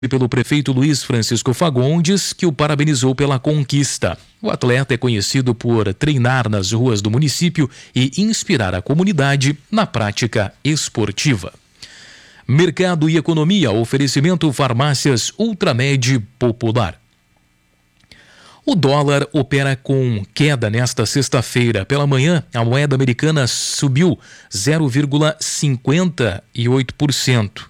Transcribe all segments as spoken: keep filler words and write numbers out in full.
pelo prefeito Luiz Francisco Fagundes, que o parabenizou pela conquista. O atleta é conhecido por treinar nas ruas do município e inspirar a comunidade na prática esportiva. Mercado e economia, oferecimento farmácias Ultramed Popular. O dólar opera com queda nesta sexta-feira. Pela manhã, a moeda americana subiu zero vírgula cinquenta e oito por cento.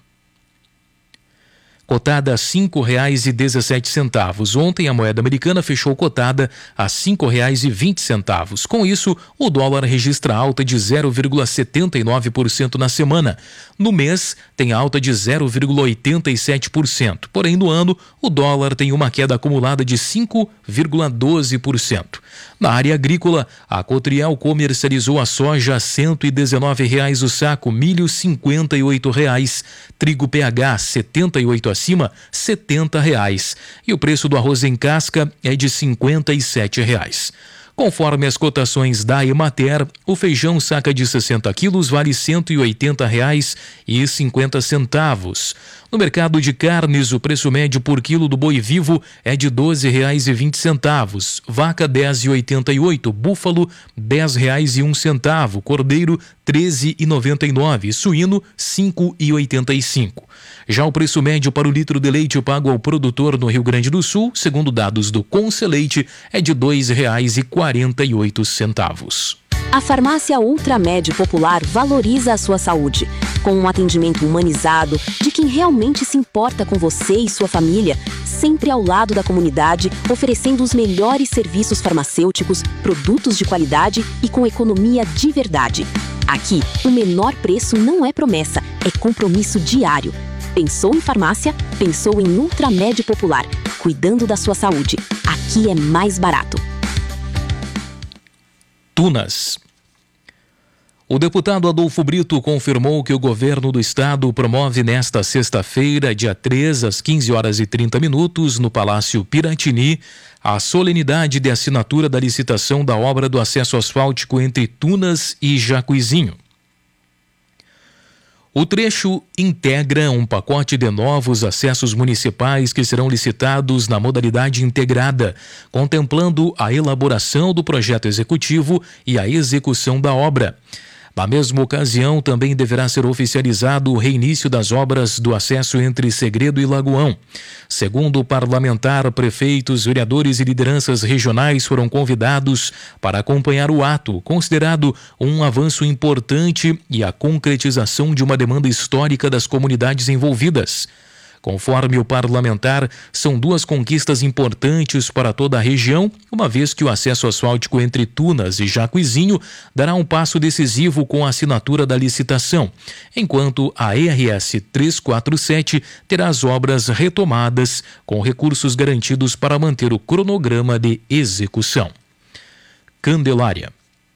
Cotada a cinco reais e dezessete centavos. Ontem a moeda americana fechou cotada a cinco reais e vinte centavos. Com isso, o dólar registra alta de zero vírgula setenta e nove por cento na semana. No mês, tem alta de zero vírgula oitenta e sete por cento. Porém, no ano, o dólar tem uma queda acumulada de cinco vírgula doze por cento. Na área agrícola, a Cotriel comercializou a soja a cento e dezenove reais o saco, milho cinquenta e oito reais, trigo P H setenta e oito acima, setenta reais. E o preço do arroz em casca é de cinquenta e sete reais. Conforme as cotações da Emater, o feijão saca de sessenta quilos vale cento e oitenta reais e cinquenta centavos. No mercado de carnes, o preço médio por quilo do boi vivo é de doze reais e vinte centavos, vaca dez reais e oitenta e oito, búfalo dez reais e um centavo, cordeiro treze reais e noventa e nove e suíno cinco reais e oitenta e cinco. Já o preço médio para o litro de leite pago ao produtor no Rio Grande do Sul, segundo dados do Conceleite, é de dois reais e quarenta e oito centavos. A farmácia Ultramed Popular valoriza a sua saúde, com um atendimento humanizado de quem realmente se importa com você e sua família, sempre ao lado da comunidade, oferecendo os melhores serviços farmacêuticos, produtos de qualidade e com economia de verdade. Aqui, o menor preço não é promessa, é compromisso diário. Pensou em farmácia? Pensou em Ultramed Popular, cuidando da sua saúde. Aqui é mais barato. Tunas. O deputado Adolfo Brito confirmou que o governo do estado promove nesta sexta-feira, dia três, às quinze horas e trinta minutos, no Palácio Piratini, a solenidade de assinatura da licitação da obra do acesso asfáltico entre Tunas e Jacuizinho. O trecho integra um pacote de novos acessos municipais que serão licitados na modalidade integrada, contemplando a elaboração do projeto executivo e a execução da obra. Na mesma ocasião, também deverá ser oficializado o reinício das obras do acesso entre Segredo e Lagoão. Segundo o parlamentar, prefeitos, vereadores e lideranças regionais foram convidados para acompanhar o ato, considerado um avanço importante e a concretização de uma demanda histórica das comunidades envolvidas. Conforme o parlamentar, são duas conquistas importantes para toda a região, uma vez que o acesso asfáltico entre Tunas e Jacuizinho dará um passo decisivo com a assinatura da licitação, enquanto a E R S trezentos e quarenta e sete terá as obras retomadas com recursos garantidos para manter o cronograma de execução. Candelária.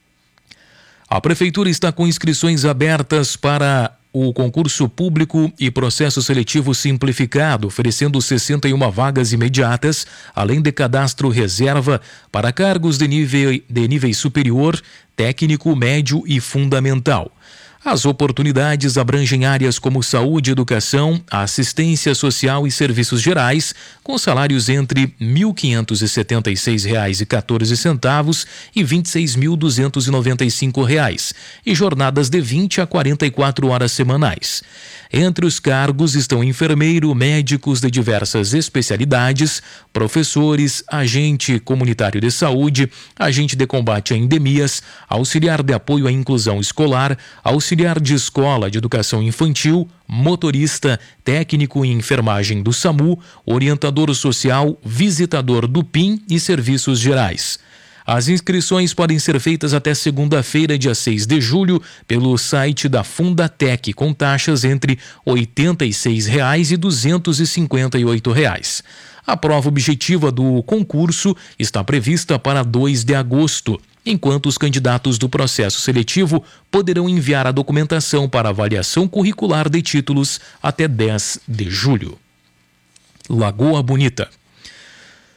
A Prefeitura está com inscrições abertas para o concurso público e processo seletivo simplificado, oferecendo sessenta e uma vagas imediatas, além de cadastro reserva para cargos de nível, de nível superior, técnico, médio e fundamental. As oportunidades abrangem áreas como saúde, educação, assistência social e serviços gerais, com salários entre mil quinhentos e setenta e seis reais e quatorze centavos e vinte e seis mil duzentos e noventa e cinco reais, e jornadas de vinte a quarenta e quatro horas semanais. Entre os cargos estão enfermeiro, médicos de diversas especialidades, professores, agente comunitário de saúde, agente de combate a endemias, auxiliar de apoio à inclusão escolar, auxiliar de escola de educação infantil, motorista, técnico em enfermagem do SAMU, orientador social, visitador do P I M e serviços gerais. As inscrições podem ser feitas até segunda-feira, dia seis de julho, pelo site da Fundatec, com taxas entre oitenta e seis reais e duzentos e cinquenta e oito reais. A prova objetiva do concurso está prevista para dois de agosto, enquanto os candidatos do processo seletivo poderão enviar a documentação para avaliação curricular de títulos até dez de julho. Lagoa Bonita.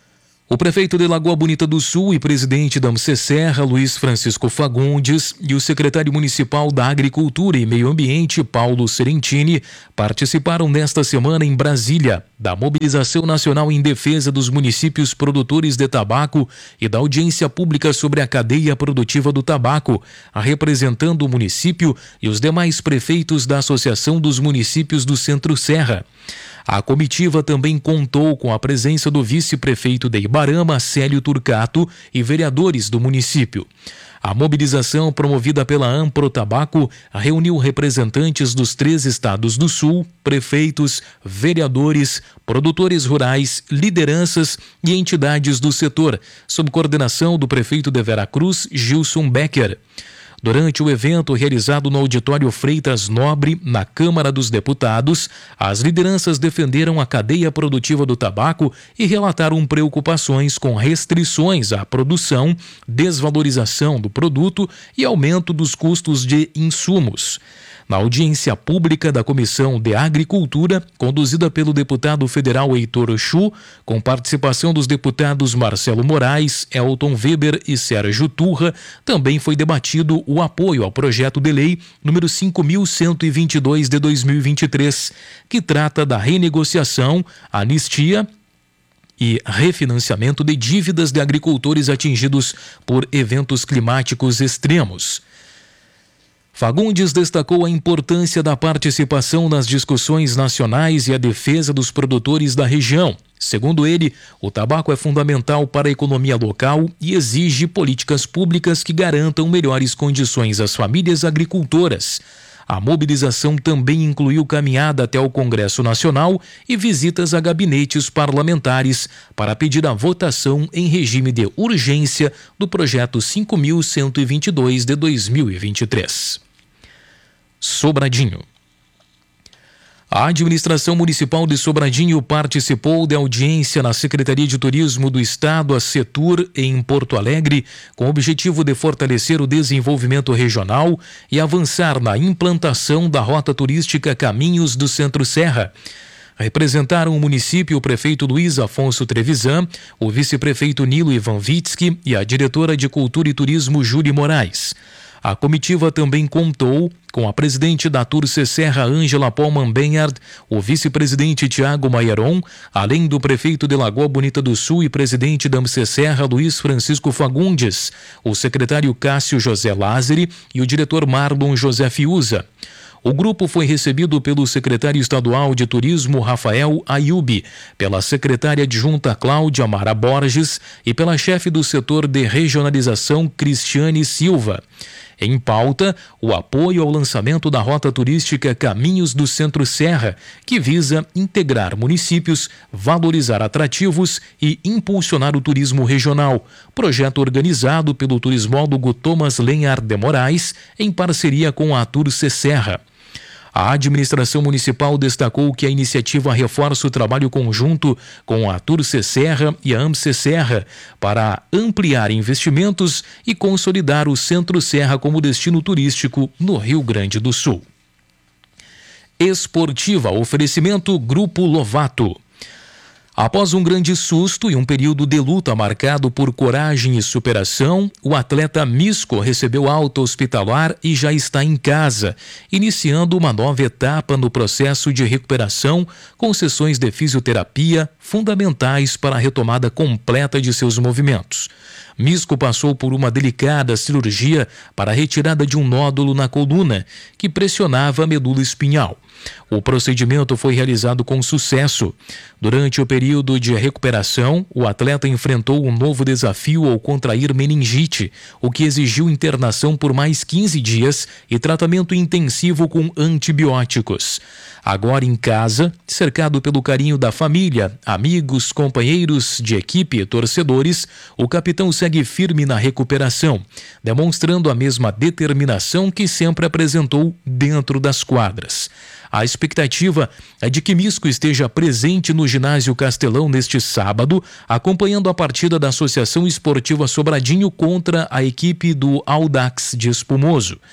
O prefeito de Lagoa Bonita do Sul e presidente da AMSESERRA, Luiz Francisco Fagundes, e o secretário municipal da Agricultura e Meio Ambiente, Paulo Serentini, participaram nesta semana em Brasília da Mobilização Nacional em Defesa dos Municípios Produtores de Tabaco e da audiência pública sobre a cadeia produtiva do tabaco, representando o município e os demais prefeitos da Associação dos Municípios do Centro-Serra. A comitiva também contou com a presença do vice-prefeito de Ibarama, Célio Turcato, e vereadores do município. A mobilização, promovida pela Ampro Tabaco, reuniu representantes dos três estados do Sul, prefeitos, vereadores, produtores rurais, lideranças e entidades do setor, sob coordenação do prefeito de Veracruz, Gilson Becker. Durante o evento realizado no Auditório Freitas Nobre, na Câmara dos Deputados, as lideranças defenderam a cadeia produtiva do tabaco e relataram preocupações com restrições à produção, desvalorização do produto e aumento dos custos de insumos. Na audiência pública da Comissão de Agricultura, conduzida pelo deputado federal Heitor Chu, com participação dos deputados Marcelo Moraes, Elton Weber e Sérgio Turra, também foi debatido o apoio ao projeto de lei número cinco mil cento e vinte e dois de dois mil e vinte e três, que trata da renegociação, anistia e refinanciamento de dívidas de agricultores atingidos por eventos climáticos extremos. Fagundes destacou a importância da participação nas discussões nacionais e a defesa dos produtores da região. Segundo ele, o tabaco é fundamental para a economia local e exige políticas públicas que garantam melhores condições às famílias agricultoras. A mobilização também incluiu caminhada até o Congresso Nacional e visitas a gabinetes parlamentares para pedir a votação em regime de urgência do projeto cinco mil cento e vinte e dois de dois mil e vinte e três. Sobradinho. A administração municipal de Sobradinho participou da audiência na Secretaria de Turismo do Estado, a Setur, em Porto Alegre, com o objetivo de fortalecer o desenvolvimento regional e avançar na implantação da rota turística Caminhos do Centro-Serra. Representaram o município o prefeito Luiz Afonso Trevisan, o vice-prefeito Nilo Ivanvitsky e a diretora de Cultura e Turismo Júlia Moraes. A comitiva também contou com a presidente da AmSESERRA, Ângela Paulman Benhard, o vice-presidente Tiago Maieron, além do prefeito de Lagoa Bonita do Sul e presidente da AmSESERRA, Luiz Francisco Fagundes, o secretário Cássio José Lázari e o diretor Marlon José Fiuza. O grupo foi recebido pelo secretário estadual de Turismo, Rafael Ayubi, pela secretária adjunta Cláudia Mara Borges e pela chefe do setor de regionalização, Cristiane Silva. Em pauta, o apoio ao lançamento da rota turística Caminhos do Centro-Serra, que visa integrar municípios, valorizar atrativos e impulsionar o turismo regional, projeto organizado pelo turismólogo Thomas Lenhar de Moraes, em parceria com a AmSESERRA. A administração municipal destacou que a iniciativa reforça o trabalho conjunto com a AmSESERRA e a AmSESERRA para ampliar investimentos e consolidar o Centro-Serra como destino turístico no Rio Grande do Sul. Esportiva, oferecimento Grupo Lovato. Após um grande susto e um período de luta marcado por coragem e superação, o atleta Misco recebeu alta hospitalar e já está em casa, iniciando uma nova etapa no processo de recuperação, com sessões de fisioterapia fundamentais para a retomada completa de seus movimentos. Misco passou por uma delicada cirurgia para a retirada de um nódulo na coluna, que pressionava a medula espinhal. O procedimento foi realizado com sucesso. Durante o período de recuperação, o atleta enfrentou um novo desafio ao contrair meningite, o que exigiu internação por mais quinze dias e tratamento intensivo com antibióticos. Agora em casa, cercado pelo carinho da família, amigos, companheiros de equipe e torcedores, o capitão segue firme na recuperação, demonstrando a mesma determinação que sempre apresentou dentro das quadras. A expectativa é de que Misco esteja presente no ginásio Castelão neste sábado, acompanhando a partida da Associação Esportiva Sobradinho contra a equipe do Audax de Espumoso.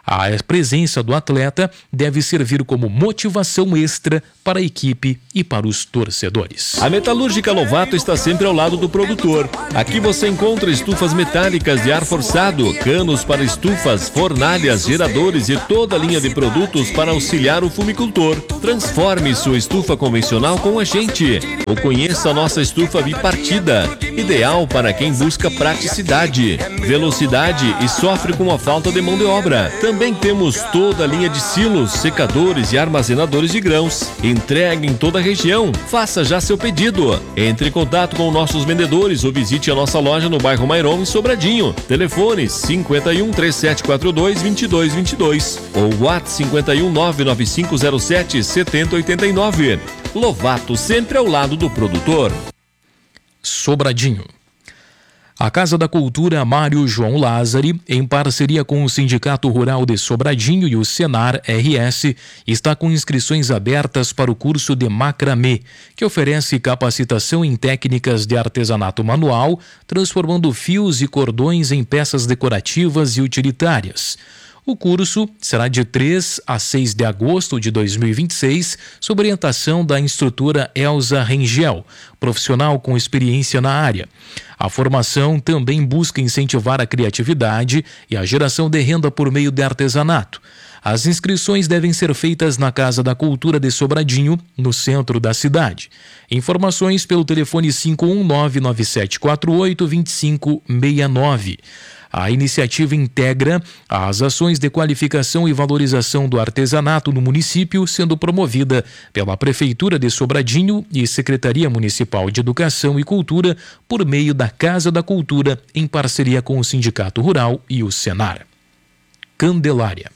A presença do atleta deve servir como motivação extra para a equipe e para os torcedores. A Metalúrgica Lovato está sempre ao lado do produtor. Aqui você encontra estufas metálicas de ar forçado, canos para estufas, fornalhas, geradores e toda a linha de produtos para auxiliar o fumicultor. Transforme sua estufa convencional com a gente. Ou conheça a nossa estufa bipartida, ideal para quem busca praticidade, velocidade e sofre com a falta de mão de obra. Também temos toda a linha de silos, secadores e armazenadores de grãos. Entrega em toda a região. Faça já seu pedido. Entre em contato com nossos vendedores ou visite a nossa loja no bairro Mairon, em Sobradinho. Telefone cinquenta e um, três sete quatro dois, vinte e dois vinte e dois ou WhatsApp cinquenta e um, nove nove cinco zero sete, sete zero oito nove. Lovato, sempre ao lado do produtor. Sobradinho. A Casa da Cultura Mário João Lázari, em parceria com o Sindicato Rural de Sobradinho e o Senar R S, está com inscrições abertas para o curso de macramê, que oferece capacitação em técnicas de artesanato manual, transformando fios e cordões em peças decorativas e utilitárias. O curso será de três a seis de agosto de dois mil e vinte e seis, sob orientação da instrutora Elza Rengel, profissional com experiência na área. A formação também busca incentivar a criatividade e a geração de renda por meio de artesanato. As inscrições devem ser feitas na Casa da Cultura de Sobradinho, no centro da cidade. Informações pelo telefone cinco um nove, nove sete quatro oito, dois cinco seis nove. A iniciativa integra as ações de qualificação e valorização do artesanato no município, sendo promovida pela Prefeitura de Sobradinho e Secretaria Municipal de Educação e Cultura por meio da Casa da Cultura, em parceria com o Sindicato Rural e o Senar. Candelária.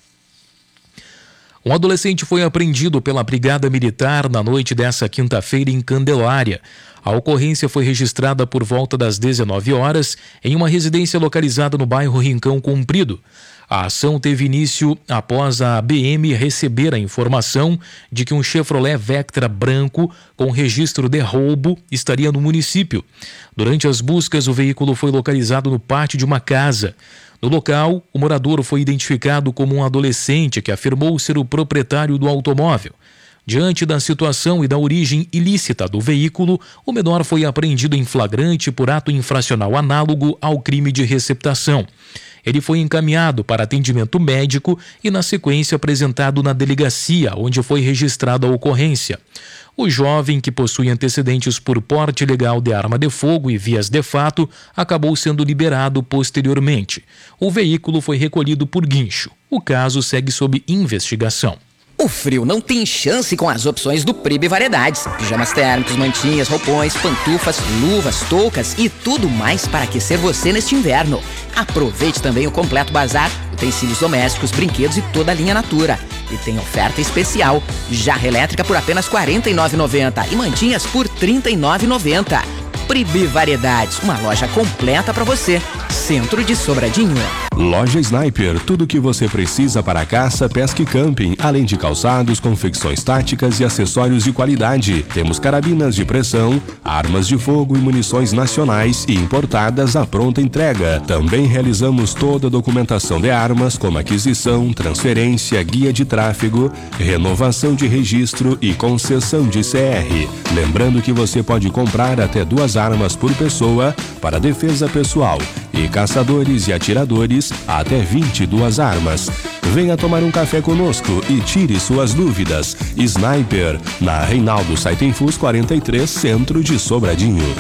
Um adolescente foi apreendido pela Brigada Militar na noite dessa quinta-feira em Candelária. A ocorrência foi registrada por volta das dezenove horas em uma residência localizada no bairro Rincão Comprido. A ação teve início após a B M receber a informação de que um Chevrolet Vectra branco com registro de roubo estaria no município. Durante as buscas, o veículo foi localizado no pátio de uma casa. No local, o morador foi identificado como um adolescente que afirmou ser o proprietário do automóvel. Diante da situação e da origem ilícita do veículo, o menor foi apreendido em flagrante por ato infracional análogo ao crime de receptação. Ele foi encaminhado para atendimento médico e, na sequência, apresentado na delegacia, onde foi registrada a ocorrência. O jovem, que possui antecedentes por porte ilegal de arma de fogo e vias de fato, acabou sendo liberado posteriormente. O veículo foi recolhido por guincho. O caso segue sob investigação. O frio não tem chance com as opções do Pribe Variedades. Pijamas térmicos, mantinhas, roupões, pantufas, luvas, toucas e tudo mais para aquecer você neste inverno. Aproveite também o completo bazar, utensílios domésticos, brinquedos e toda a linha Natura. E tem oferta especial, jarra elétrica por apenas quarenta e nove reais e noventa centavos e mantinhas por trinta e nove reais e noventa centavos. Pribe Variedades, uma loja completa para você. Centro de Sobradinho. Loja Sniper, tudo o que você precisa para caça, pesca e camping, além de calçados, confecções táticas e acessórios de qualidade. Temos carabinas de pressão, armas de fogo e munições nacionais e importadas à pronta entrega. Também realizamos toda a documentação de armas, como aquisição, transferência, guia de tráfego, renovação de registro e concessão de C R. Lembrando que você pode comprar até duas armas por pessoa para defesa pessoal e caçadores e atiradores até vinte e duas armas. Venha tomar um café conosco e tire suas dúvidas. Sniper, na Reinaldo Saitenfus quarenta e três, centro de Sobradinho.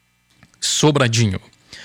Sobradinho.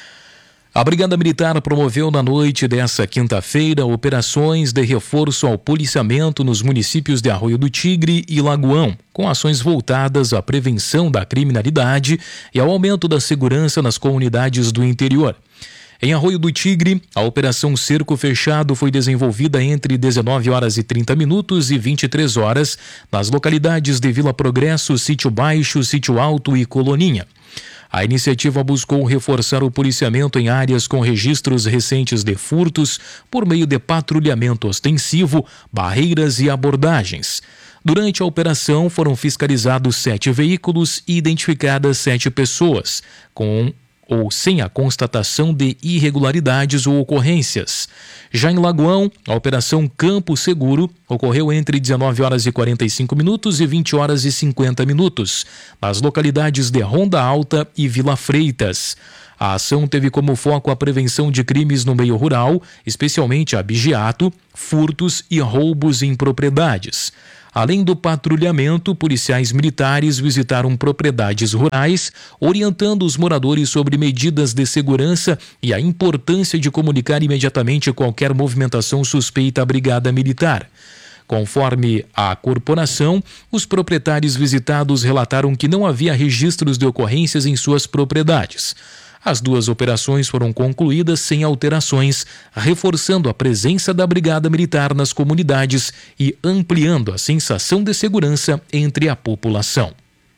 A Brigada Militar promoveu na noite dessa quinta-feira operações de reforço ao policiamento nos municípios de Arroio do Tigre e Lagoão, com ações voltadas à prevenção da criminalidade e ao aumento da segurança nas comunidades do interior. Em Arroio do Tigre, a Operação Cerco Fechado foi desenvolvida entre dezenove horas e trinta minutos e vinte e três horas nas localidades de Vila Progresso, Sítio Baixo, Sítio Alto e Coloninha. A iniciativa buscou reforçar o policiamento em áreas com registros recentes de furtos por meio de patrulhamento ostensivo, barreiras e abordagens. Durante a operação foram fiscalizados sete veículos e identificadas sete pessoas, com ou sem a constatação de irregularidades ou ocorrências. Já em Lagoão, a Operação Campo Seguro ocorreu entre dezenove horas e quarenta e cinco minutos e vinte horas e cinquenta minutos, nas localidades de Ronda Alta e Vila Freitas. A ação teve como foco a prevenção de crimes no meio rural, especialmente abigeato, furtos e roubos em propriedades. Além do patrulhamento, policiais militares visitaram propriedades rurais, orientando os moradores sobre medidas de segurança e a importância de comunicar imediatamente qualquer movimentação suspeita à Brigada Militar. Conforme a corporação, os proprietários visitados relataram que não havia registros de ocorrências em suas propriedades. As duas operações foram concluídas sem alterações, reforçando a presença da Brigada Militar nas comunidades e ampliando a sensação de segurança entre a população.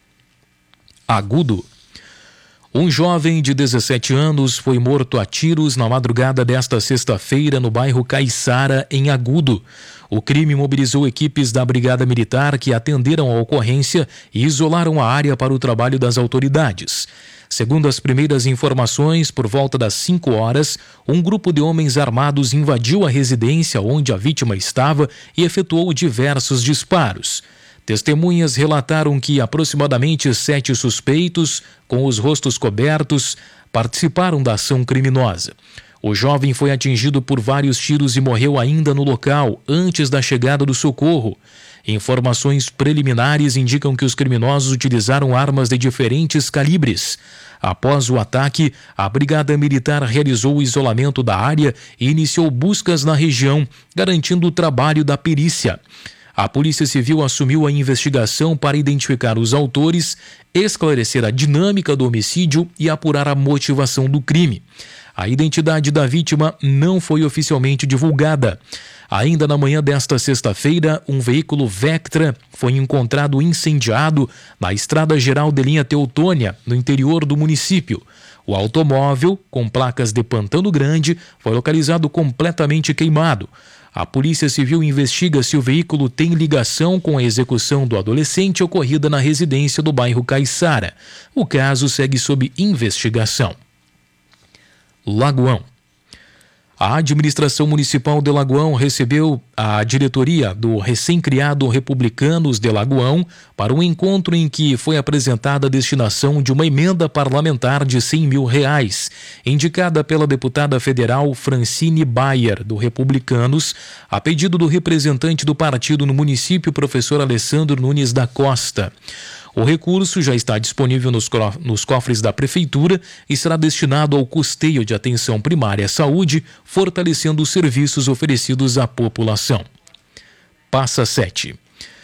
Agudo. Um jovem de dezessete anos foi morto a tiros na madrugada desta sexta-feira no bairro Caiçara, em Agudo. O crime mobilizou equipes da Brigada Militar que atenderam a ocorrência e isolaram a área para o trabalho das autoridades. Segundo as primeiras informações, por volta das cinco horas, um grupo de homens armados invadiu a residência onde a vítima estava e efetuou diversos disparos. Testemunhas relataram que aproximadamente sete suspeitos, com os rostos cobertos, participaram da ação criminosa. O jovem foi atingido por vários tiros e morreu ainda no local, antes da chegada do socorro. Informações preliminares indicam que os criminosos utilizaram armas de diferentes calibres. Após o ataque, a Brigada Militar realizou o isolamento da área e iniciou buscas na região, garantindo o trabalho da perícia. A Polícia Civil assumiu a investigação para identificar os autores, esclarecer a dinâmica do homicídio e apurar a motivação do crime. A identidade da vítima não foi oficialmente divulgada. Ainda na manhã desta sexta-feira, um veículo Vectra foi encontrado incendiado na Estrada Geral de Linha Teutônia, no interior do município. O automóvel, com placas de Pantano Grande, foi localizado completamente queimado. A Polícia Civil investiga se o veículo tem ligação com a execução do adolescente ocorrida na residência do bairro Caiçara. O caso segue sob investigação. Lagoão. A administração municipal de Lagoão recebeu a diretoria do recém-criado Republicanos de Lagoão para um encontro em que foi apresentada a destinação de uma emenda parlamentar de cem mil reais, indicada pela deputada federal Francine Bayer, do Republicanos, a pedido do representante do partido no município, professor Alessandro Nunes da Costa. O recurso já está disponível nos, nos cofres da Prefeitura e será destinado ao custeio de atenção primária à saúde, fortalecendo os serviços oferecidos à população. Passa sete.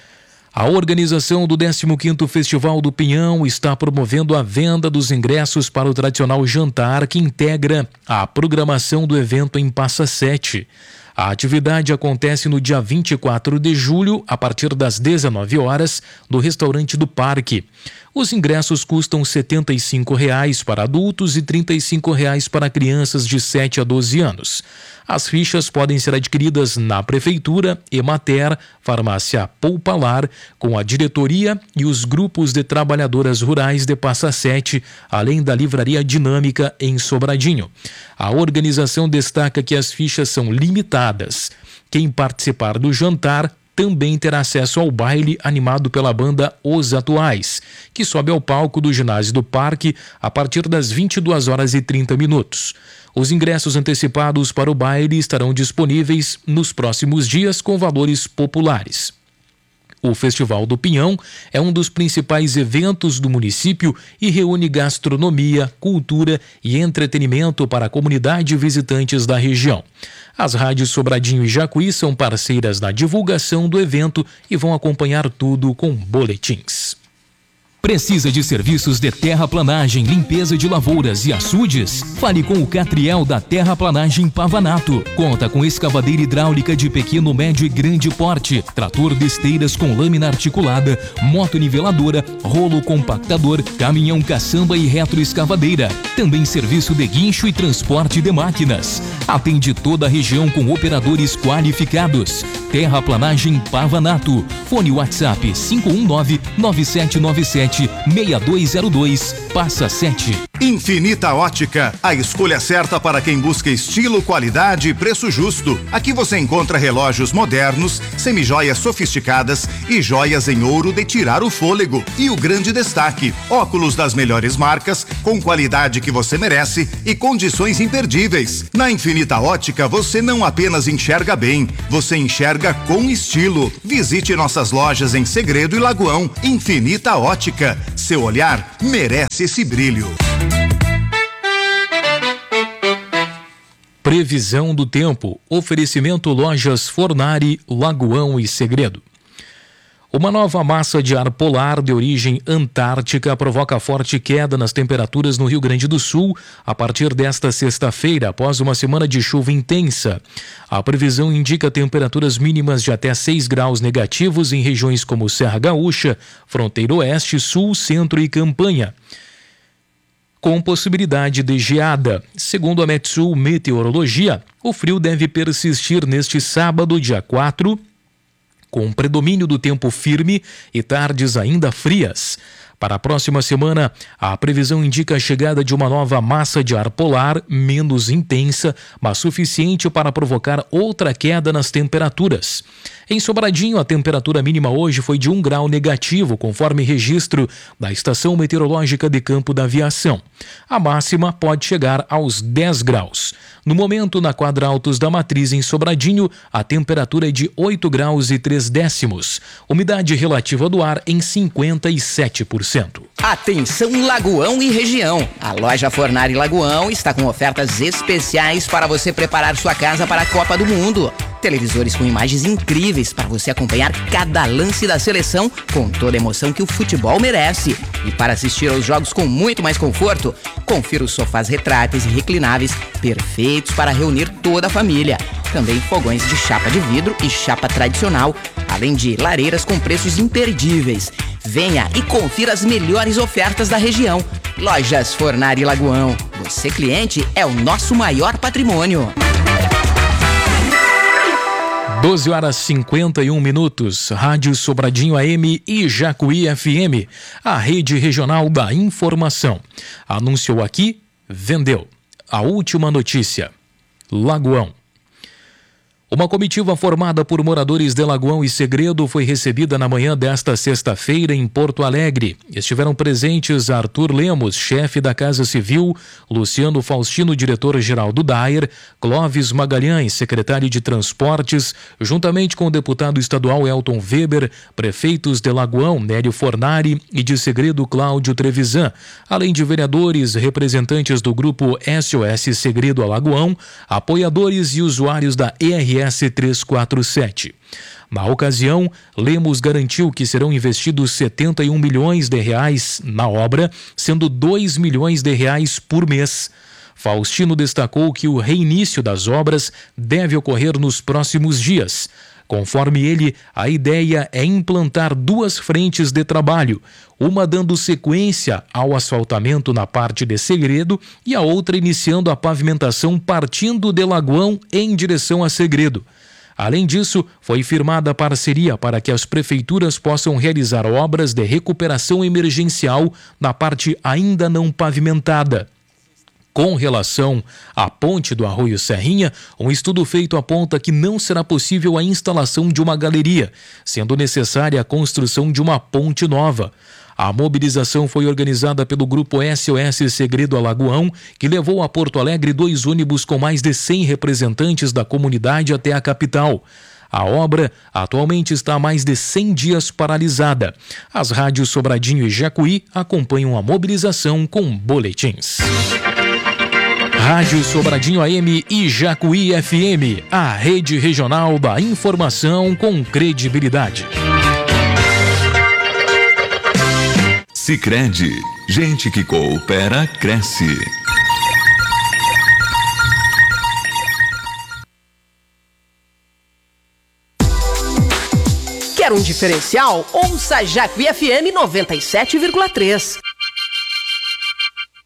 A organização do décimo quinto Festival do Pinhão está promovendo a venda dos ingressos para o tradicional jantar que integra a programação do evento em Passa Sete. A atividade acontece no dia vinte e quatro de julho, a partir das dezenove horas, no restaurante do Parque. Os ingressos custam setenta e cinco reais para adultos e trinta e cinco reais para crianças de sete a doze anos. As fichas podem ser adquiridas na Prefeitura, Emater, Farmácia Poupalar, com a diretoria e os grupos de trabalhadoras rurais de Passa Sete, além da Livraria Dinâmica em Sobradinho. A organização destaca que as fichas são limitadas. Quem participar do jantar também terá acesso ao baile animado pela banda Os Atuais, que sobe ao palco do ginásio do Parque a partir das vinte e duas horas e trinta minutos. Os ingressos antecipados para o baile estarão disponíveis nos próximos dias com valores populares. O Festival do Pinhão é um dos principais eventos do município e reúne gastronomia, cultura e entretenimento para a comunidade e visitantes da região. As rádios Sobradinho e Jacuí são parceiras na divulgação do evento e vão acompanhar tudo com boletins. Precisa de serviços de terraplanagem, limpeza de lavouras e açudes? Fale com o Catriel da Terraplanagem Pavanato. Conta com escavadeira hidráulica de pequeno, médio e grande porte, trator de esteiras com lâmina articulada, motoniveladora, rolo compactador, caminhão caçamba e retroescavadeira. Também serviço de guincho e transporte de máquinas. Atende toda a região com operadores qualificados. Terraplanagem Pavanato. Fone WhatsApp cinco um nove, nove sete nove sete, seis dois zero dois, passa sete. Infinita Ótica, a escolha certa para quem busca estilo, qualidade e preço justo. Aqui você encontra relógios modernos, semijoias sofisticadas e joias em ouro de tirar o fôlego. E o grande destaque, óculos das melhores marcas, com qualidade que você merece e condições imperdíveis. Na Infinita Ótica, você não apenas enxerga bem, você enxerga com estilo. Visite nossas lojas em Segredo e Lagoão. Infinita Ótica, seu olhar merece esse brilho. Previsão do tempo. Oferecimento Lojas Fornari, Lagoão e Segredo. Uma nova massa de ar polar de origem antártica provoca forte queda nas temperaturas no Rio Grande do Sul a partir desta sexta-feira, após uma semana de chuva intensa. A previsão indica temperaturas mínimas de até seis graus negativos em regiões como Serra Gaúcha, Fronteira Oeste, Sul, Centro e Campanha, com possibilidade de geada. Segundo a Metsul Meteorologia, o frio deve persistir neste sábado, dia quatro, com predomínio do tempo firme e tardes ainda frias. Para a próxima semana, a previsão indica a chegada de uma nova massa de ar polar, menos intensa, mas suficiente para provocar outra queda nas temperaturas. Em Sobradinho, a temperatura mínima hoje foi de um grau negativo, conforme registro da Estação Meteorológica de Campo da Aviação. A máxima pode chegar aos dez graus. No momento, na Quadra Altos da Matriz, em Sobradinho, a temperatura é de oito graus e três décimos. Umidade relativa do ar em cinquenta e sete por cento. Atenção Lagoão e região. A loja Fornari Lagoão está com ofertas especiais para você preparar sua casa para a Copa do Mundo. Televisores com imagens incríveis para você acompanhar cada lance da seleção com toda a emoção que o futebol merece. E para assistir aos jogos com muito mais conforto, confira os sofás retráteis e reclináveis perfeitos para reunir toda a família. Também fogões de chapa de vidro e chapa tradicional, além de lareiras com preços imperdíveis. Venha e confira as melhores ofertas da região. Lojas Fornari Lagoão. Você, cliente, é o nosso maior patrimônio. doze horas e cinquenta e um minutos. Rádio Sobradinho A M e Jacuí F M. A rede regional da informação. Anunciou aqui, vendeu. A última notícia. Lagoão. Uma comitiva formada por moradores de Lagoão e Segredo foi recebida na manhã desta sexta-feira em Porto Alegre. Estiveram presentes Arthur Lemos, chefe da Casa Civil, Luciano Faustino, diretor-geral do D A E R, Clóvis Magalhães, secretário de Transportes, juntamente com o deputado estadual Elton Weber, prefeitos de Lagoão, Nélio Fornari, e de Segredo, Cláudio Trevisan, além de vereadores, representantes do grupo S O S Segredo Alagoão, apoiadores e usuários da E R S trezentos e quarenta e sete. Na ocasião, Lemos garantiu que serão investidos setenta e um milhões de reais na obra, sendo dois milhões de reais por mês. Faustino destacou que o reinício das obras deve ocorrer nos próximos dias. Conforme ele, a ideia é implantar duas frentes de trabalho, uma dando sequência ao asfaltamento na parte de Segredo e a outra iniciando a pavimentação partindo de Lagoão em direção a Segredo. Além disso, foi firmada a parceria para que as prefeituras possam realizar obras de recuperação emergencial na parte ainda não pavimentada. Com relação à ponte do Arroio Serrinha, um estudo feito aponta que não será possível a instalação de uma galeria, sendo necessária a construção de uma ponte nova. A mobilização foi organizada pelo grupo S O S Segredo Alagoão, que levou a Porto Alegre dois ônibus com mais de cem representantes da comunidade até a capital. A obra atualmente está há mais de cem dias paralisada. As rádios Sobradinho e Jacuí acompanham a mobilização com boletins. Rádio Sobradinho A M e Jacuí F M, a rede regional da informação com credibilidade. Sicredi, gente que coopera, cresce. Quer um diferencial? Ouça Jacuí F M noventa e sete vírgula três.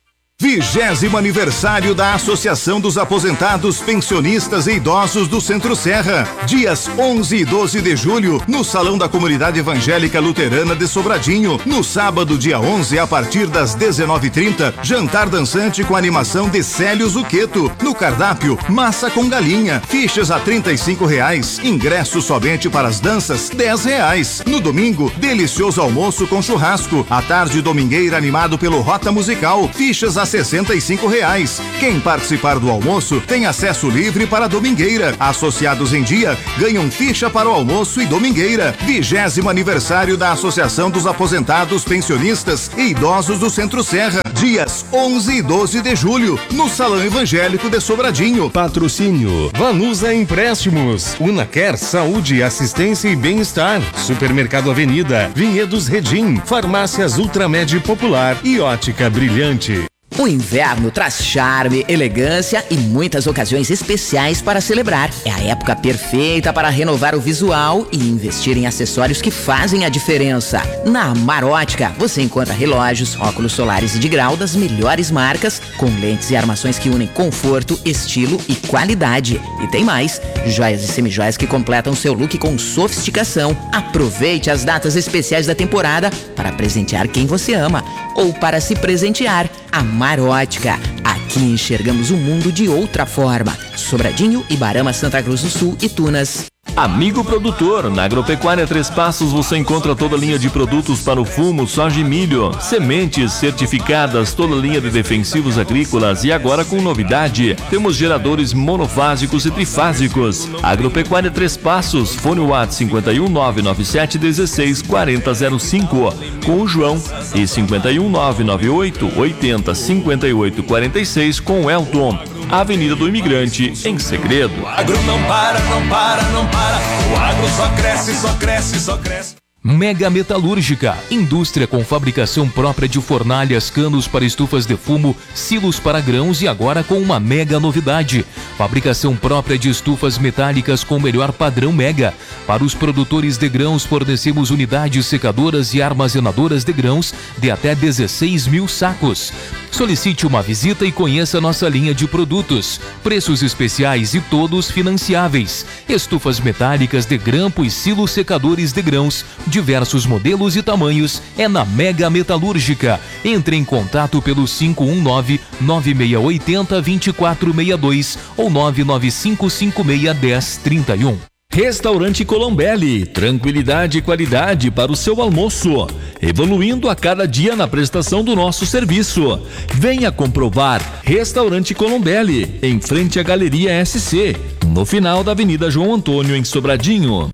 Vigésimo aniversário da Associação dos Aposentados, Pensionistas e Idosos do Centro Serra. Dias onze e doze de julho, no Salão da Comunidade Evangélica Luterana de Sobradinho. No sábado, dia onze, a partir das dezenove e trinta, jantar dançante com animação de Célio Zucchetto. No cardápio, massa com galinha. Fichas a trinta e cinco reais. Ingresso somente para as danças, dez reais. No domingo, delicioso almoço com churrasco. À tarde, domingueira animado pelo Rota Musical. Fichas a sessenta e cinco reais. Quem participar do almoço tem acesso livre para a domingueira. Associados em dia ganham ficha para o almoço e domingueira. Vigésimo aniversário da Associação dos Aposentados, Pensionistas e Idosos do Centro Serra. Dias onze e doze de julho, no Salão Evangélico de Sobradinho. Patrocínio Vanusa Empréstimos, Unaquer Saúde, Assistência e Bem-Estar, Supermercado Avenida, Vinhedos Redim, Farmácias Ultramed Popular e Ótica Brilhante. O inverno traz charme, elegância e muitas ocasiões especiais para celebrar. É a época perfeita para renovar o visual e investir em acessórios que fazem a diferença. Na Amar Ótica, você encontra relógios, óculos solares e de grau das melhores marcas, com lentes e armações que unem conforto, estilo e qualidade. E tem mais, joias e semijoias que completam seu look com sofisticação. Aproveite as datas especiais da temporada para presentear quem você ama ou para se presentear. Amar Ótica. Aqui enxergamos o mundo de outra forma. Sobradinho, Ibarama, Santa Cruz do Sul e Tunas. Amigo produtor, na Agropecuária Três Passos você encontra toda a linha de produtos para o fumo, soja e milho, sementes certificadas, toda a linha de defensivos agrícolas e agora com novidade, temos geradores monofásicos e trifásicos. Agropecuária Três Passos, fone WhatsApp cinco um nove nove sete um seis quatro zero zero cinco com o João e cinco um nove nove oito oito zero cinco oito quatro seis com o Elton. Avenida do Imigrante, em Segredo. O agro não para, não para, não para. O agro só cresce, só cresce, só cresce. Mega Metalúrgica, indústria com fabricação própria de fornalhas, canos para estufas de fumo, silos para grãos e agora com uma mega novidade. Fabricação própria de estufas metálicas com o melhor padrão Mega. Para os produtores de grãos fornecemos unidades secadoras e armazenadoras de grãos de até dezesseis mil sacos. Solicite uma visita e conheça nossa linha de produtos. Preços especiais e todos financiáveis. Estufas metálicas de grampo e silos secadores de grãos. Diversos modelos e tamanhos é na Mega Metalúrgica. Entre em contato pelo cinco um nove nove seis oito zero dois quatro seis dois ou nove nove cinco cinco seis um zero três um. Restaurante Colombelli, tranquilidade e qualidade para o seu almoço, evoluindo a cada dia na prestação do nosso serviço. Venha comprovar. Restaurante Colombelli, em frente à Galeria S C, no final da Avenida João Antônio, em Sobradinho.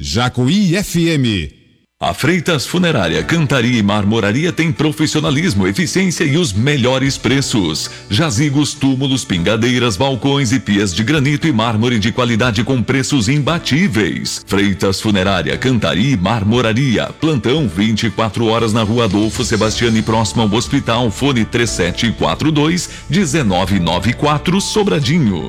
Jacuí F M. A Freitas Funerária, Cantaria e Marmoraria tem profissionalismo, eficiência e os melhores preços. Jazigos, túmulos, pingadeiras, balcões e pias de granito e mármore de qualidade com preços imbatíveis. Freitas Funerária, Cantaria e Marmoraria. Plantão vinte e quatro horas na Rua Adolfo Sebastiani, próximo ao hospital. Fone três sete quatro dois um nove nove quatro, Sobradinho.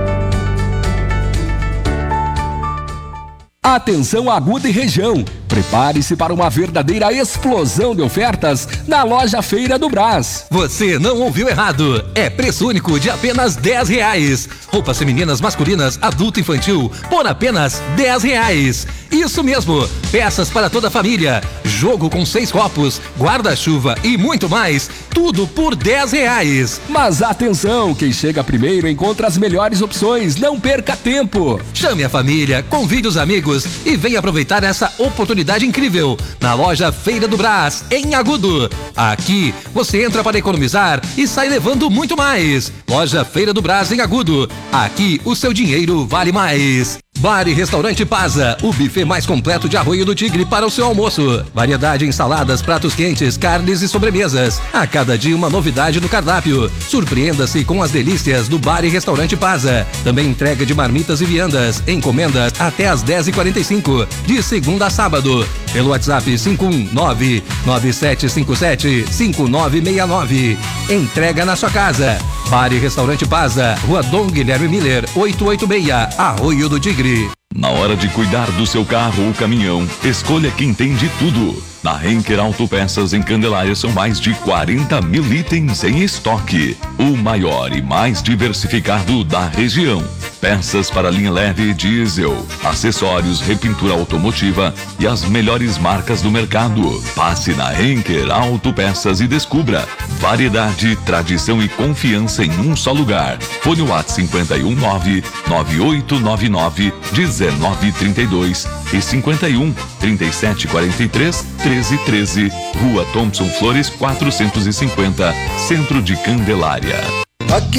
Atenção Aguda e região, prepare-se para uma verdadeira explosão de ofertas na loja Feira do Brás. Você não ouviu errado, é preço único de apenas dez reais. Roupas femininas, masculinas, adulto e infantil por apenas dez reais. Isso mesmo, peças para toda a família, jogo com seis copos, guarda-chuva e muito mais, tudo por dez reais. Mas atenção, quem chega primeiro encontra as melhores opções, não perca tempo. Chame a família, convide os amigos e venha aproveitar essa oportunidade incrível na loja Feira do Brás, em Agudo. Aqui você entra para economizar e sai levando muito mais. Loja Feira do Brás, em Agudo. Aqui o seu dinheiro vale mais. Bar e Restaurante Paza, o buffet mais completo de Arroio do Tigre para o seu almoço. Variedade em saladas, pratos quentes, carnes e sobremesas. A cada dia uma novidade no cardápio. Surpreenda-se com as delícias do Bar e Restaurante Paza. Também entrega de marmitas e viandas. Encomendas até às dez e quarenta e cinco, de segunda a sábado. Pelo WhatsApp cinco um nove nove sete cinco sete cinco nove seis nove. Entrega na sua casa. Bar e Restaurante Paza, Rua Dom Guilherme Miller, oitocentos e oitenta e seis, Arroio do Tigre. Na hora de cuidar do seu carro ou caminhão, escolha quem tem de tudo. Na Henker Autopeças em Candelária são mais de quarenta mil itens em estoque. O maior e mais diversificado da região. Peças para linha leve e diesel, acessórios, repintura automotiva e as melhores marcas do mercado. Passe na Henker Autopeças e descubra variedade, tradição e confiança em um só lugar. Fone WhatsApp cinco um nove, nove oito nove nove, um nove três dois e cinco um, trinta e sete quarenta e três, treze treze. Rua Thompson Flores quatrocentos e cinquenta, Centro de Candelária. Aqui